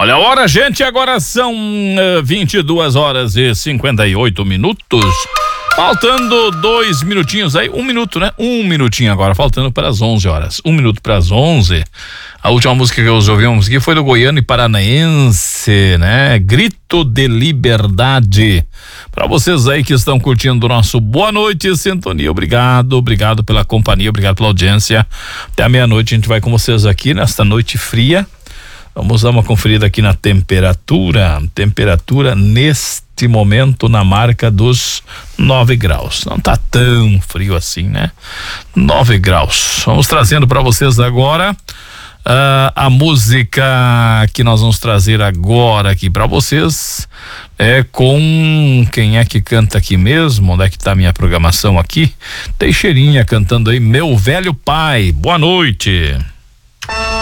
Olha a hora, gente, agora são 22 horas e 58 minutos. Faltando 2 minutinhos aí, 1 minuto, né? 1 minutinho agora, faltando para as 11 horas. 1 minuto para as 11. A última música que nós ouvimos aqui foi do Goiano e Paranaense, né? Grito de Liberdade. Para vocês aí que estão curtindo o nosso Boa Noite Sintonia, obrigado pela companhia, obrigado pela audiência. Até a meia-noite a gente vai com vocês aqui nesta noite fria. Vamos dar uma conferida aqui na temperatura. Temperatura neste momento na marca dos 9 graus. Não tá tão frio assim, né? 9 graus. Vamos trazendo para vocês agora a música que nós vamos trazer agora aqui para vocês é com quem é que canta aqui mesmo? Onde é que tá a minha programação aqui? Teixeirinha cantando aí Meu Velho Pai. Boa noite.